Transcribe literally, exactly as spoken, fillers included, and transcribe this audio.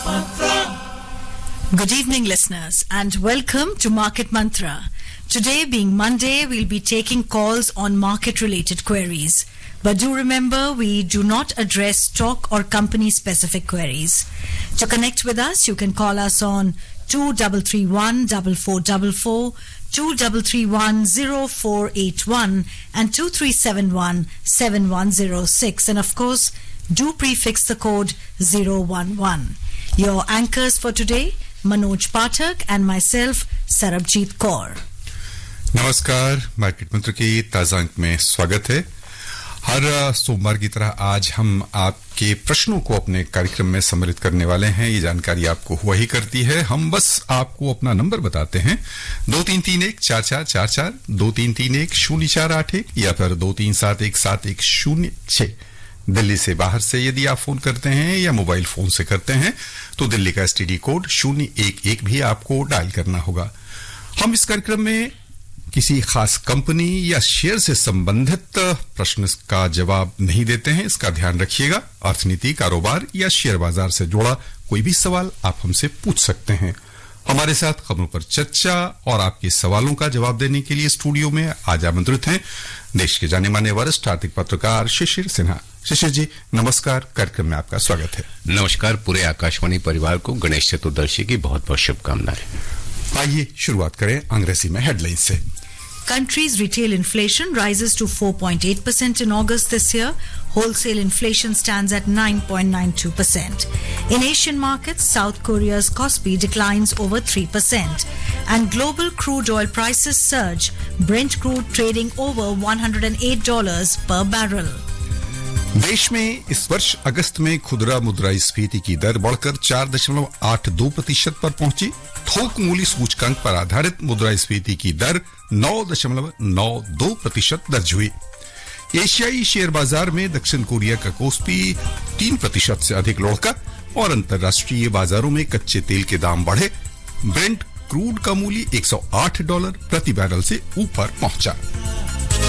Good evening, listeners, and welcome to Market Mantra. Today, being Monday, we'll be taking calls on market-related queries. But do remember, we do not address stock or company-specific queries. To connect with us, you can call us on two three three one, four four four four, two three three one, zero four eight one, and two three seven one, seven one zero six. And of course, do prefix the code zero one one. Your anchors for today, Manoj Pathak and myself, Sarabjit Kaur. नमस्कार, market मंत्र की ताजा अंक में स्वागत है। हर सोमवार की तरह आज हम आपके प्रश्नों को अपने कार्यक्रम में सम्मिलित करने वाले हैं। ये जानकारी आपको हुआ ही करती है। हम बस आपको अपना नंबर बताते हैं, दो तीन तीन एक चार चार चार चार, दो तीन तीन एक शून्य चार आठ एक या फिर दो तीन सात एक सात एक शून्य छह। दिल्ली से बाहर से यदि आप फोन करते हैं या मोबाइल फोन से करते हैं तो दिल्ली का एसटीडी कोड शून्य एक एक भी आपको डायल करना होगा। हम इस कार्यक्रम में किसी खास कंपनी या शेयर से संबंधित प्रश्न का जवाब नहीं देते हैं, इसका ध्यान रखिएगा। अर्थनीति, कारोबार या शेयर बाजार से जुड़ा कोई भी सवाल आप हमसे पूछ सकते हैं। हमारे साथ खबरों पर चर्चा और आपके सवालों का जवाब देने के लिए स्टूडियो में आज आमंत्रित हैं देश के जाने माने वरिष्ठ आर्थिक पत्रकार शिशिर सिन्हा। शिशिर जी, नमस्कार। कार्यक्रम में आपका स्वागत है। नमस्कार। पूरे आकाशवाणी परिवार को गणेश चतुर्दशी की बहुत बहुत शुभकामनाएं। आइए शुरुआत करें अंग्रेजी में हेडलाइन से। Country's retail inflation rises to four point eight percent in August this year. Wholesale inflation stands at nine point nine two percent. In Asian markets, South Korea's Kospi declines over three percent. And global crude oil prices surge, Brent crude trading over one hundred eight dollars per barrel. देश में इस वर्ष अगस्त में खुदरा मुद्रास्फीति की दर बढ़कर चार दशमलव आठ दो प्रतिशत पर पहुंची। थोक मूल्य सूचकांक पर आधारित मुद्रास्फीति की दर नौ दशमलव नौ दो प्रतिशत दर्ज हुई। एशियाई शेयर बाजार में दक्षिण कोरिया का कोस्पी तीन प्रतिशत से अधिक लुढ़का और अंतर्राष्ट्रीय बाजारों में कच्चे तेल के दाम बढ़े। ब्रेंट क्रूड का मूल्य एक सौ आठ डॉलर प्रति बैरल से ऊपर पहुंचा।